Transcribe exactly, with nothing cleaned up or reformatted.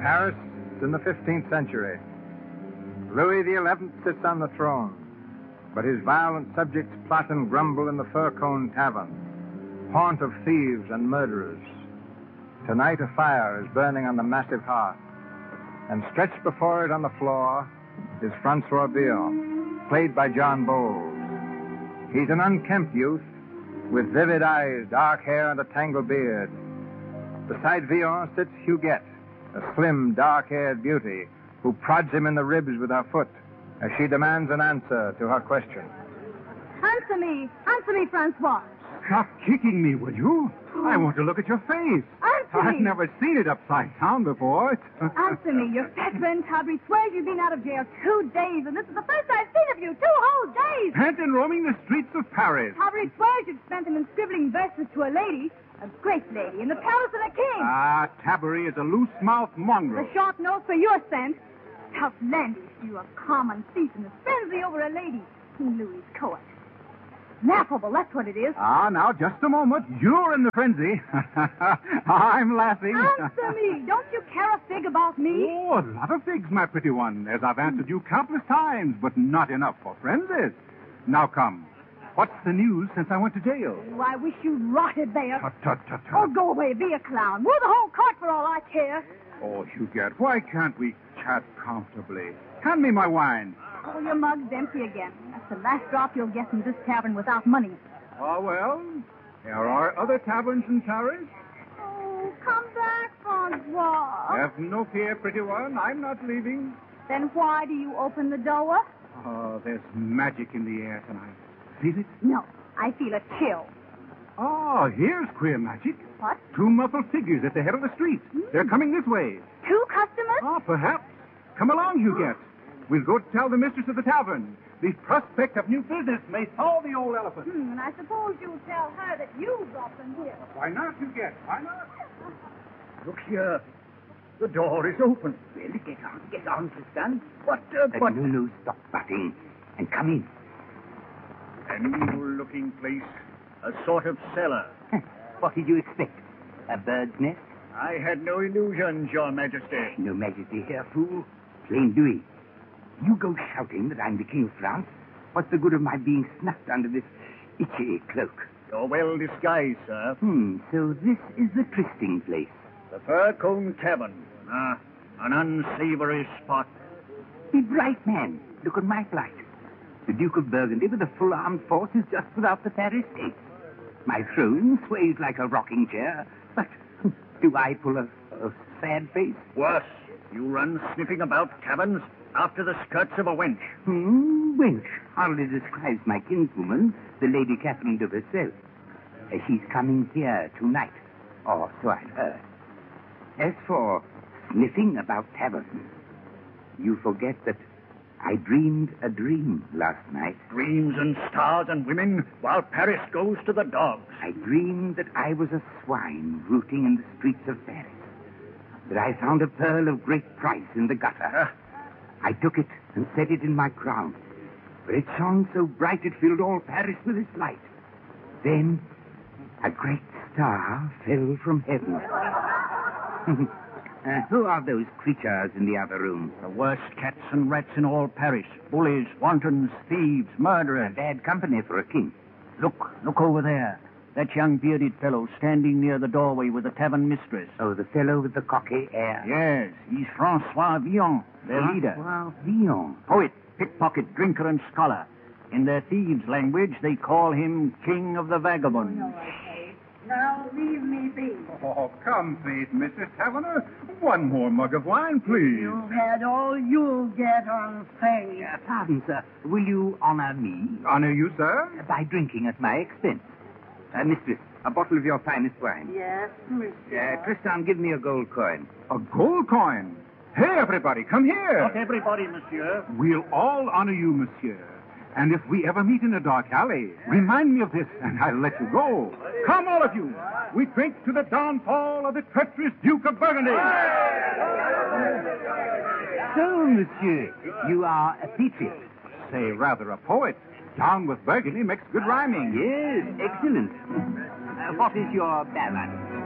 Paris in the fifteenth century. Louis the Eleventh sits on the throne, but his violent subjects plot and grumble in the Fur-Cone Tavern, haunt of thieves and murderers. Tonight a fire is burning on the massive hearth, and stretched before it on the floor is Francois Villon, played by John Bowles. He's an unkempt youth with vivid eyes, dark hair, and a tangled beard. Beside Villon sits Huguette, a slim, dark-haired beauty who prods him in the ribs with her foot as she demands an answer to her question. Answer me. Answer me, Francois. Stop kicking me, will you? I want to look at your face. Answer I've me. never seen it upside down before. Answer me. Your fat friend Tabry swears you've been out of jail two days, and this is the first I've seen of you. Two whole days. Pent and roaming the streets of Paris. Tabry swears you've spent them in scribbling verses to a lady, a great lady, in the palace of the king. Ah, Tabary is a loose-mouthed mongrel. The short nose for your scent. Outlandish, you a common thief in the frenzy over a lady. King Louis's court. Laughable, that's what it is. Ah, now, just a moment. You're in the frenzy. I'm laughing. Answer me. Don't you care a fig about me? Oh, a lot of figs, my pretty one, as I've answered you countless times, but not enough for frenzies. Now come. What's the news since I went to jail? Oh, I wish you rotted there. Tut, tut, tut, tut. Oh, go away. Be a clown. We're the whole court for all I care. Oh, Huguette, why can't we chat comfortably? Hand me my wine. Oh, your mug's empty again. That's the last drop you'll get in this tavern without money. Oh, well, there are other taverns in Paris. Oh, come back, Francois. Have no fear, pretty one. I'm not leaving. Then why do you open the door? Oh, there's magic in the air tonight. Feel it? No, I feel a chill. Oh, here's queer magic. What? Two muffled figures at the head of the street. Mm. They're coming this way. Two customers? Ah, perhaps. Come along, Huguette. We'll go tell the mistress of the tavern. The prospect of new business may thaw the old elephant. Hmm, and I suppose you'll tell her that you brought them here. Why not, Huguette? Why not? Look here. The door is open. Well, get on, get on, Tristan. What, uh, Uh, what? no, no, stop butting. And come in. An evil-looking place. A sort of cellar. What did you expect? A bird's nest? I had no illusions, Your Majesty. No majesty here, fool. Plain Louis. You go shouting that I'm the King of France. What's the good of my being snuffed under this itchy cloak? You're well disguised, sir. Hmm, so this is the trysting place. The Fur-Cone Tavern. Ah, an unsavory spot. Be bright, man. Look at my plight. The Duke of Burgundy with a full armed force is just without the Paris gates. My throne sways like a rocking chair, but do I pull a, a sad face? Worse, you run sniffing about taverns after the skirts of a wench. Hmm, wench hardly describes my kinswoman, the Lady Catherine de Versailles. Uh, she's coming here tonight, or so I've heard. As for sniffing about taverns, you forget that I dreamed a dream last night. Dreams and stars and women, while Paris goes to the dogs. I dreamed that I was a swine rooting in the streets of Paris, that I found a pearl of great price in the gutter. Ah. I took it and set it in my crown, for it shone so bright it filled all Paris with its light. Then a great star fell from heaven. uh, who are those creatures in the other room? The worst cats and rats in all Paris. Bullies, wantons, thieves, murderers. Bad company for a king. Look, look over there. That young bearded fellow standing near the doorway with the tavern mistress. Oh, the fellow with the cocky air. Yes, he's Francois Villon, their leader. Francois Villon. Poet, pickpocket, drinker, and scholar. In their thieves' language, they call him King of the Vagabonds. Now leave me be. Oh, come, please, Missus Taverner. One more mug of wine, please. You've had all you'll get on faith. Uh, pardon, sir. Will you honor me Honor you, sir? by drinking at my expense? Uh, mistress, a bottle of your finest wine. Yes, Uh, monsieur. Tristan, give me a gold coin. A gold coin. Hey, everybody, come here. Not everybody, monsieur. We'll all honor you, monsieur. And if we ever meet in a dark alley, remind me of this, and I'll let you go. Come, all of you. We drink to the downfall of the treacherous Duke of Burgundy. So, monsieur, you are a patriot. Say, rather a poet. Down with Burgundy makes good rhyming. Yes, excellent. Uh, what is your ballad?